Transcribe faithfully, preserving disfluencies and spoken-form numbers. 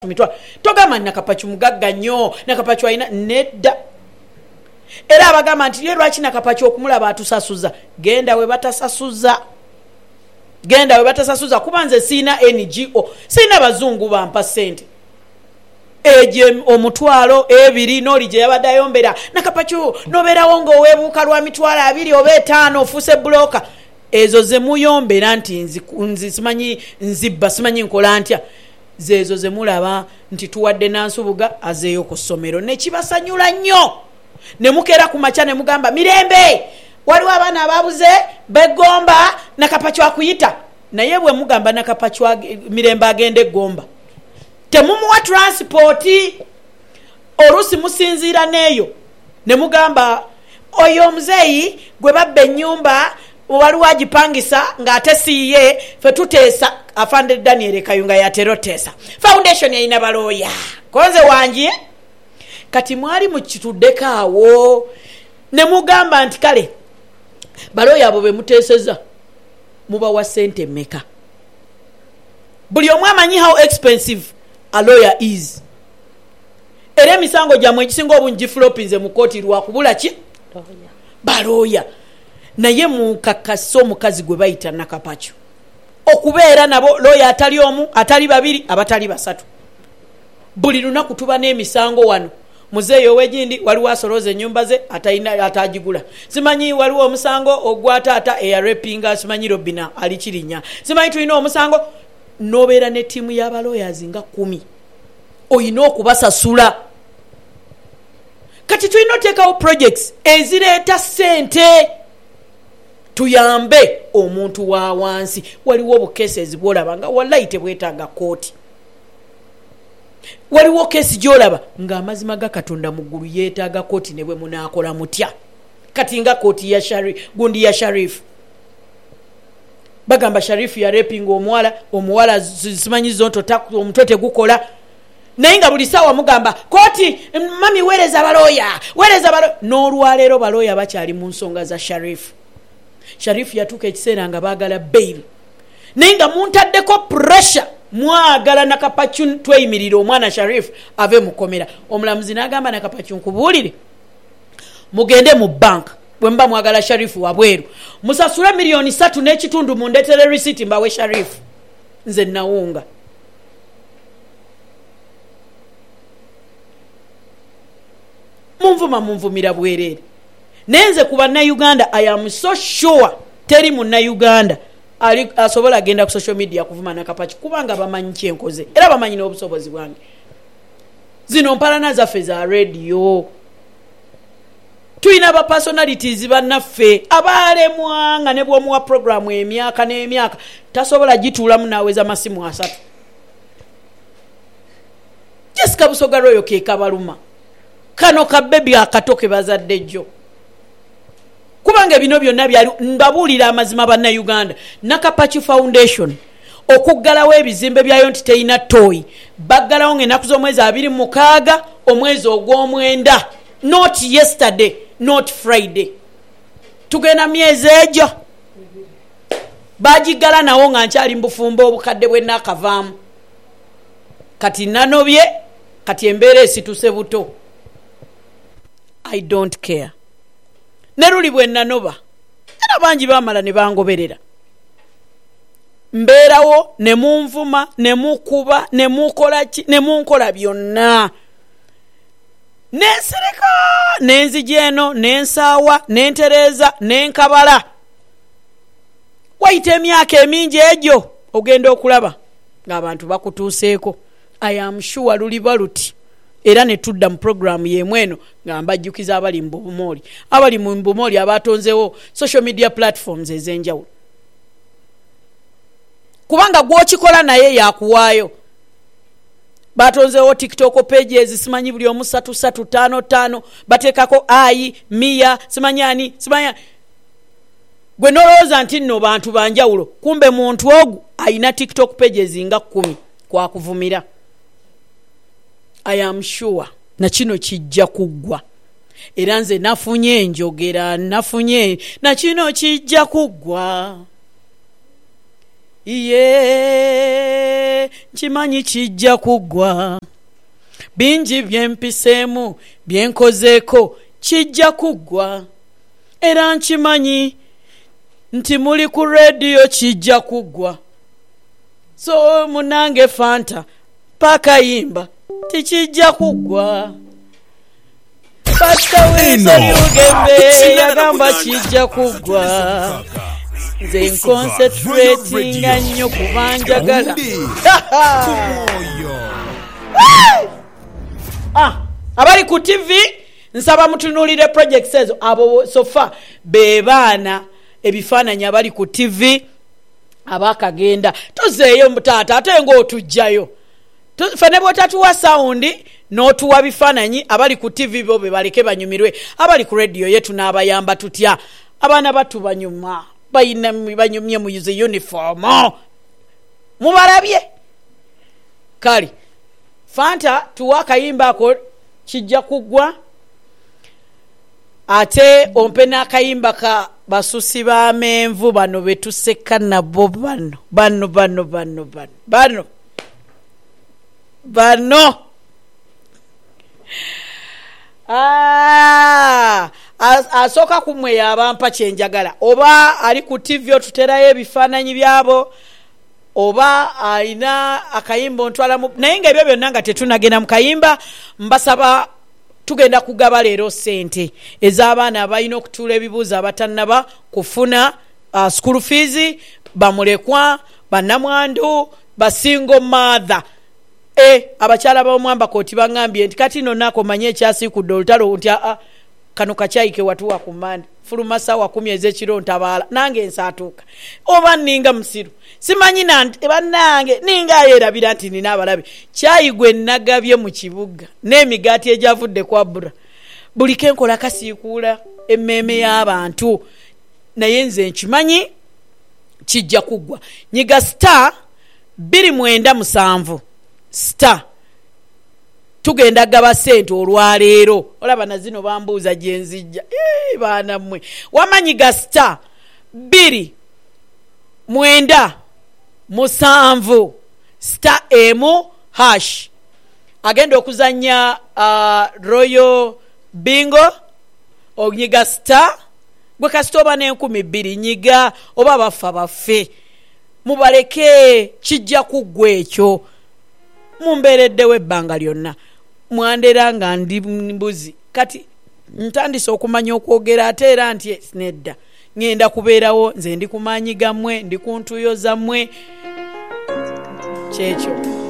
mitwa togama Nakapachu mugagga nnyo Nakapachu ayina nedda era abagamba nti ye lwaki Nakapachu okumulaba atusasuza genda we batasasuza genda we batasasuza kubanze sina N G O sina bazungu bampa sente eje omutwalo ebiri noli je yabadayombera Nakapachu noberawo ngo webuka lwa mitwalo abiri oba etaano ofuse bloka ezo ze muyombera nti nzi simanyi nzibba simanyi nkola ntya zezo ze mulaba nti tuwadde nansubuga azeyo ku ssomero ne kibasanyula nnyo ne mukera ku macha ne mugamba mirembe waliwo abaana ababuze begomba Nakapachu akuyita naye bwe mugamba Nakapachu mirembe agende gomba temumuwa transport olusi musinzira neyo ne mugamba oyo muzeyi gwe babbe nyumba waliwo agipangisa ng'ate siye fe tuteesa afande Daniel Kayunga ya terotesa foundation ya inabaloya konze wanjye kati mwali mu kituddekaawo ne mugamba nti kale baloya abo be muteeseza muba wa sente meka buli omwe amanyi how expensive a lawyer is era emisango gyamwe ekisinga obungi flopinze mu kooti lwa kubula ki baloya naye mukakasa omukazi gwe bayita Nakapachu okubeera nabo lawyer atali omu atali babiri abatali basatu buli lunaku tuba n'emisango wano muzeeyo wejindi waliwo asoloze ennyumba ze atayina atajigula simanyi waliwo omusango ogwataata eyarepinga simanyi Robina ali Kirinya simanyi tulina omusango nobeera ne tiimu y'abalawyers nga kumi oyina okubasasula kati tulina oteekawo projects ezireeta ssente tuyambe omuntu wa wansi waliwo obukesezi bwolaba nga wallahi tebwetaaga kooti waliwo kesi gyolaba nga amazima ga Katonda muggulu yeetaaga kooti ne bwe munaakola mutya kati nga kooti ya Sharif gundi ya Sharif bagamba Sharif ya raping omuwala omuwala simanyi zonto omutwe tegukola naye nga buli sawa mugamba kooti mami wereza baloya wereza baloya n'olwaleero baloya bakyali mu nsonga za Sharif Sharif yatuka ekiseera nga baagala bail naye nga muntaddeko pressure mwagala Nakapachu tweyimirire omwana Sharif ave mukomera omulamuzi n'agamba Nakapachu nkubuulire mugende mu bank bwe mba mwagala Sharif wabweru musasule miliyoni satu n'ekitundu mundeetere receipt mbawe Sharif nze nawunga munvuma munvumira bwerere nenze kuba na Uganda I am so sure teri mu na Uganda ali asobola agenda ku social media kuvuma Nakapachu kubanga bamanyi kyenkoze era bamanyi n'obusobozi bwange zino mpalana zaffe za radio tuina ba personalities bannaffe abalemwanga ne bwomuwa program emyaka n'emyaka tasobola gituulamu naweza masimu asatu Jessica Busoga Royo ke kabaluma kano kabebi akatoke bazadde jjo kubanga bino byonna byali mbabulira amazima banna Uganda Nakapachu Foundation okuggalawo ebizimbe byayo nti teyina toyi baggalawo ng'ennaku z'omwezi abiri mu mukaaga omwezi ogw'omwenda not yesterday not Friday tugenda myezi egyo bagiggala nawo nga nkyali mbufumbo obukadde bwe nakavaamu kati nanobye kati embeera esituse buto I don't care neruli bwe nanoba era bangi bamala ne bangoberera mbeerawo ne munvuma ne mukuba ne mukola ki ne munkola byonna nensereka nenzijeno nensaawa nentereza nenkabala wayita emyaka emingi egyo ogenda okulaba ng'abantu bakutuuseeko I am sure luliba luti era ne tudda mu program yemweno nga mbajjukiza abali mu Bumoli abali mu Bumoli abatonzewo social media platforms ezenjawulo kubanga gw'okikola naye yakuwaayo batonzewo TikTok pages simanyi buli omu satu satu tano tano bateekako ayi mia simanyani simanya gwe nolowooza nti nno bantu banjawulo kumbe muntu ogu ayina TikTok pages nga kumi kwakuvumira I am sure na kino kijja kuggwa era nze nafunye enjogera nafunye na kino kijja kuggwa iye nze nkimanyi kijja kugwa bingi byempiseemu byenkozeeko kijja kugwa era nkimanyi nti muli ku radio kijja kugwa so munange Fanta pakayimba tikijja kugwa Pastor Wilson Lugembe yagamba kijja kugwa nze concentrating nnyo kubanjagala ah abali ku T V nsaba mutunulire projects ezo abo sofa bebaana ebifaananyi abali ku T V abakagenda tozeeyo mutaata ate ng'otujjayo fene bwotatuwa saundi n'otuwa bifaananyi abali ku T V bo be baleke banyumirwe abali ku radio yetu n'abayamba tutya abaana batu banyuma bayina banyumye mu yuze uniform mubalabye kali Fanta tuwa kayimba ako kijja kugwa ate ompe n'akayimba ka basusi ba menvu bano betuseka nabo bano bano bano bano bano bano bano ah asoka kumwe yabampa kyenjagala oba ali ku T V otuterayo ebifaananyi byabo oba aina akayimba ontwala naye nga ebyo byonna nga tetunagenda mu kayimba mbasaba tugenda kugaba leero sente ez'abaana abalina okutuula ebibuuzo abatannaba kufuna uh, school fees bamulekwa bannamwandu basingo mother e abakyala b'omwamba kooti bangambye nti kati nno naako manye ekyasikudde olutalo nti a kano kakyayike watuwa ku manda fuluma sawa kumi ez'ekiro ntabaala nange nsaatuuka oba ninga musiru simanyi bannange ninga yeerabira nti nina abalabe kyayi gwe nagabye mu kibuga n'emigaati egyavudde kwa bura buli kenkola kasiikuula emmeeme y'abantu naye nze nkimanyi kijja kugwa nyiga star bbiri mwenda musanvu star tugenda gaba sente olwaleero olaba na zino bambuuza gye nzijja ee baana mmwe wamanyiga star bbiri mwenda musanvu star emu hash agenda okuzanya uh, royal bingo onyiga star gwe kasita oba n'enkumi bbiri nyiga oba bafa baffe mubaleke kijja kuggwa ekyo mumbeereddewo ebbanga lyonna mwandera nga ndi mbuzi kati ntandise okumanya okwogera ate era nti nedda ngenda kubeerawo nze ndi kumaanyi gammwe ndi ku ntuuyo zammwe kyekyo